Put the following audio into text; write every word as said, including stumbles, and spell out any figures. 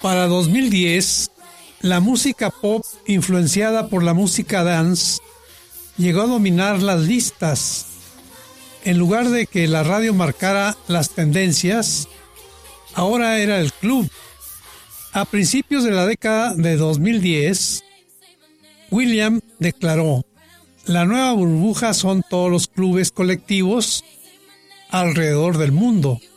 Para dos mil diez, la música pop influenciada por la música dance llegó a dominar las listas. En lugar de que la radio marcara las tendencias, ahora era el club. A principios de la década de dos mil diez, William declaró: "La nueva burbuja son todos los clubes colectivos alrededor del mundo.